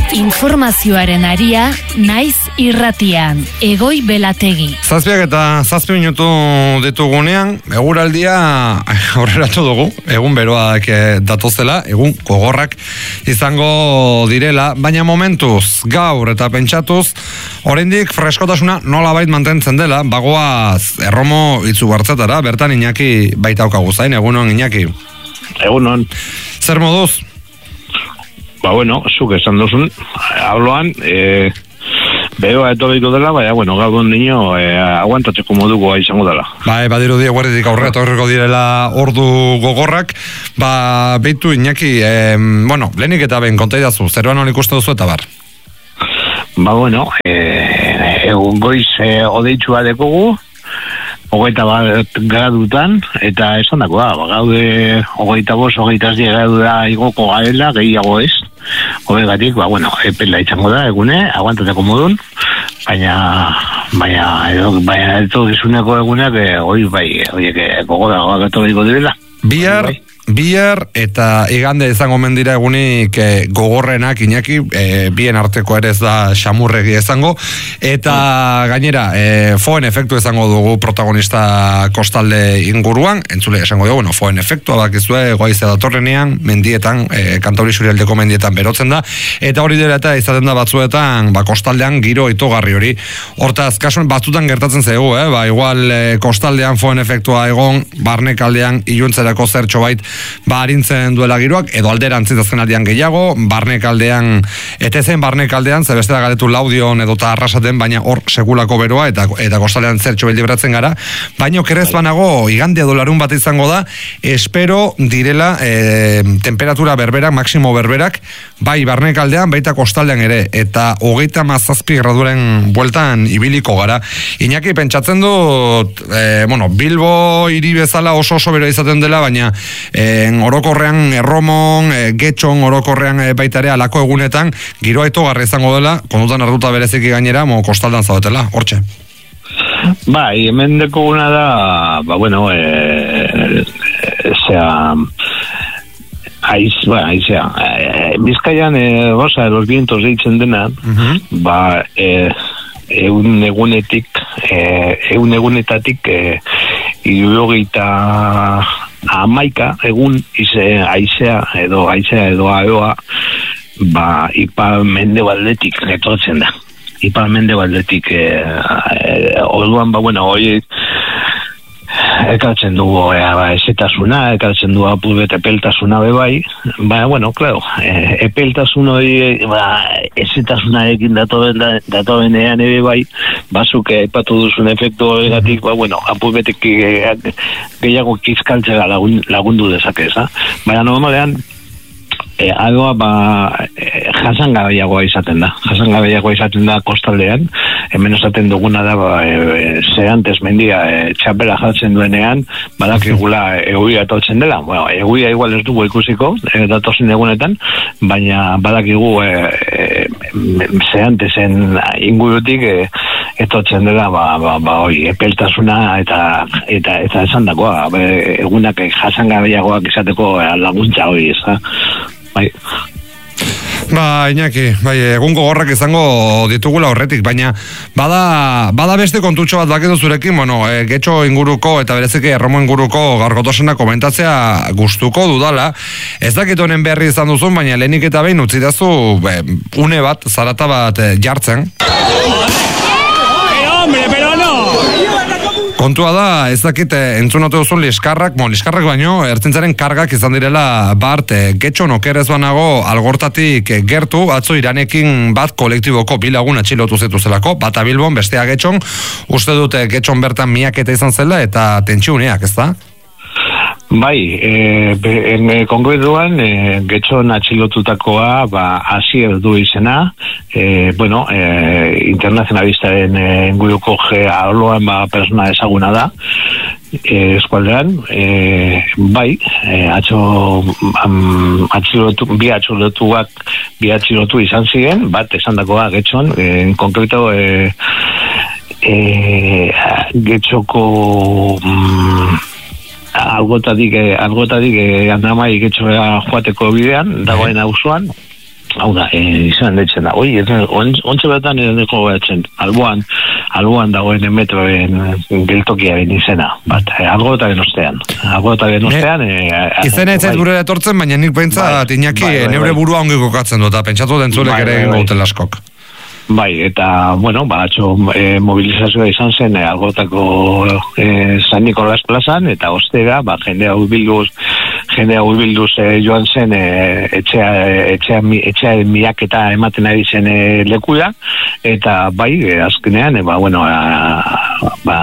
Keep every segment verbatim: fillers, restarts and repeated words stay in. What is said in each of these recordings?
Informazioaren aria naiz irratian, Egoi Belategi. Zazpiak eta zazpi minutu ditugunean, eguraldia aurreratu dugu, egun beroak datozela, egun gogorrak izango direla, baina momentuz, gaur eta pentsatuz, oraindik freskotasuna nolabait mantentzen dela, bagoaz Erromo Itzugartzetara, bertan Iñaki baitaukagu zain, egunon Iñaki. Egunon. Zer moduz? Ba bueno, zuk esan duzun, habloan, e, beroa etorriko dela, baina, bueno, gaur niño, e, aguantatzeko modukoa izango dela. Ba, e, badiru di, guarditik aurre etorriko direla ordu gogorrak, ba, beitu Iñaki, e, bueno, lehenik eta ben kontaidazu, zeruan hori ikuste duzu eta bar? Ba, bueno, e, egun goiz e, odeitxua dekogu, hogeita bat gradutan, eta esan dagoa, ba, gaude hogeita bost, hogeita zdi gradu da igoko garela, gehiago ez, horregatik, ba, bueno, epela izango da, egune, aguantateko modun, baina, baina, edo, baina, eto gizuneko eguneak, hori bai, horiek gogora gatoriko direla. Bihar, bihar eta igande izango mendira egunik e, gogorrenak Iñaki, e, bien arteko ere ez da xamurregi izango, eta gainera e, foen efektu izango dugu protagonista kostalde inguruan, entzule esango dugu, bueno, foen efektua bakizue goaizea datorrenean, mendietan, e, Kantauri Surialdeko mendietan berotzen da, eta hori dela eta izaten da batzuetan, ba, kostaldean giro itogarri hori, hortaz, kasuan batzutan gertatzen zaigu, eh? Ba, igual e, kostaldean foen efektua egon, barnekaldean iluntzerako zertxo bait, ba, harintzen duela giroak, edo alderantziz azken aldean gehiago, barnekaldean, eta zen barnekaldean, ze bestera galetu laudion edo ta arrasaten, baina hor segulako beroa, eta eta kostaldean zertxo beldibratzen gara, baina kerez banago, igande edo larun bat izango da, espero direla e, temperatura berberak, maksimo berberak, bai barnekaldean, baita kostaldean ere, eta hogeita mazazpi graduren bueltan ibiliko gara. Iñaki, pentsatzen dut, e, bueno, Bilbo hiri bezala oso oso bero izaten dela, baina En orokorrean Erromon, e, Getxon orokorrean e, baita ere alako egunetan giroa itogarri izango dela, kondutan hartuta bereziki gainera, mo kostaldan zaudetela, hortxe. Bai, hemen dekoguna da, ba bueno, e, zera, aiz, ba, aizea, e, Bizkaian, e, goza, los vientos deitzen dena, uh-huh. ba, e, egun egunetik, e, egun egunetatik, e, irurogeita amaika egun ize aizea edo aizea edo aioa ba ipar mendebaldetik etortzen da. Ipar mendebaldetik e, e, orduan ba bueno hori ekartzen dugu e, ba, ezetasuna, ekartzen dugu apurbet epeltasuna bebai, baina bueno, claro, e, epeltasun hori ba, ezetasunarekin datoren datorenean ere bai, bazuk aipatu duzun efektu horregatik, ba bueno, apurbetek gehiago kizkaltzera lagun, lagundu dezake, eza? Baina normalean E, adoa ba e, jasangabeiagoa izaten da jasangabeiagoa izaten da kostaldean, hemen esaten duguna da ba, e, ze antes mendia e, txapela jartzen duenean badakigula eguia etortzen dela, bueno, eguia igual ez dugu ikusiko e, datozen egunetan, baina badakigu e, e, ze antesen ingurutik e, etortzen dela ba, ba, ba hori, epeltasuna eta eta eta esan dagoa, egunak jasangabeiagoak izateko laguntza hori, ez bai. Ba, Iñaki, bai, egun gogorrak izango ditugula horretik, baina bada, bada beste kontutxo bat bakitu zurekin, bueno, e, Getxo inguruko eta bereziki Erromo inguruko gaurkotosena komentatzea gustuko dudala, ez dakit honen berri izan duzun, baina lehenik eta behin utzi dazu be, une bat, zarata bat e, jartzen. Kontua da, ez dakit entzunote duzun liskarrak, bon, liskarrak baino, ertzintzaren kargak izan direla bart, Getxon okerez banago algortatik gertu, atzo Iranekin bat kolektiboko bilagun atxilotu zituzelako, bata Bilbon, bestea Getxon, uste dute Getxon bertan miaketa izan zela eta tentsiuneak, ez da? Bai, e, en konkretuan e, Getxon atxilotutakoa ba, Asier du izena, e, bueno, e, internazionalistaren e, inguruko ge arloan ba, persona ezaguna da, e, eskualdean, e, bai, e, atxo, am, atxilotu, bi atxilotuak, bi atxilotu izan ziren, bat esan dakoa Getxon, e, en konkreto, e, e, Getxoko... Mm, algotatik, algotatik andamai getxoa joateko bidean, dagoen auzoan, hau da, e, izan ditzen da, oi, ontsa bertan edeko gatzen, alboan, alboan dagoen metroen geltokiaren izena, bat, e, algotaren ostean, algotaren ostean... E, izena ez zait gure etortzen, baina nik pentsa, Iñaki, neure burua ongi kokatzen dut, pentsatu dentzulek ere egin gauten askok. Bai, eta, bueno, ba, atxo e, mobilizazioa izan zen e, algotako e, San Nikolas plazan, eta ostera, ba, jendea huibilduz, jendea huibilduz e, joan zen e, etxea, etxea, etxea miaketa ematen ari zen e, lekuda, eta bai, e, azkenean, e, ba, bueno, a, ba,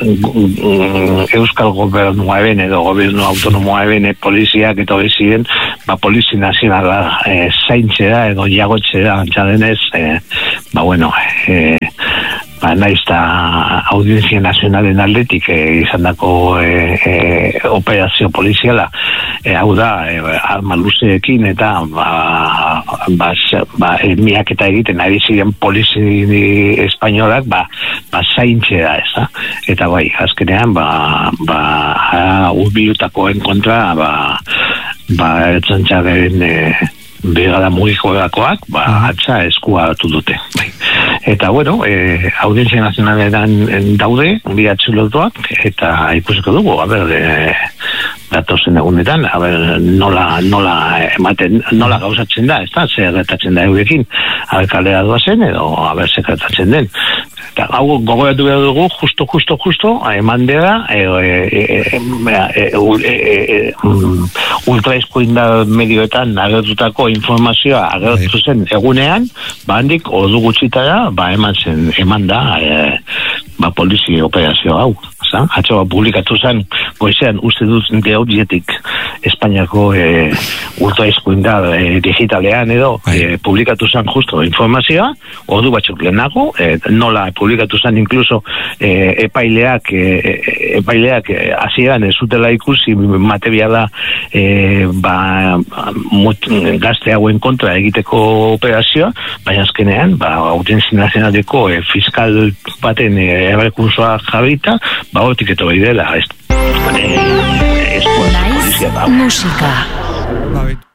Euskal Gobernua eben, edo Gobernu Autonomoa eben, e, poliziak eta hori ziren, ba, polizi nazionala e, zaintzera, edo jagotxera, antxadenez, e, ba, bueno, eh, ba, naiz eta Audientzia Nazionalen aldetik eh, izan dako eh, eh, operazio poliziala, eh, hau da, eh, arma luzeekin eta ba, ba, ba, eh, miaketa egiten ari ziren polizi espainolak, ba, ba zaintxe da, ez da? Eta bai, azkenean, ba, ba, urbilutakoen kontra, ba, ba, ertzantzaren eh, begada mugikoakoak, ba, atza eskua hartu dute. Eta, bueno, e, Audientzia Nazionalean daude, bi atxilotuak, eta ikusiko dugu, a ber, e, datozen egunetan, a ber, nola, nola ematen, nola gauzatzen da, ez da, zer gertatzen da eurekin, a ber, kalera doazen, edo, a ber, zer gertatzen den. Eta, hau, gogoratu behar dugu, justo, justo, justo, eman dira, e, e, e, e, ultraizkoindar medioetan agertutako informazioa agertu zen egunean, ba handik ordu gutxitara, ba eman zen, eman da, e, ba polizi operazio hau. Atzo publikatu zen, goizean uste dut geobietik Espainiako e, ultraizkoindar e, digitalean edo e, publikatu zen justo informazioa, ordu batzuk lehenago, e, nola publikatu zen inkluso e, epaileak e, epaileak hasieran ez zutela ikusi materiala e, ba, mut, gazte hauen kontra egiteko operazioa, baina azkenean ba, Audientzia Nazionaleko e, fiskal baten e, errekursoa jarrita, ba hortik eto behidela. Naiz musika.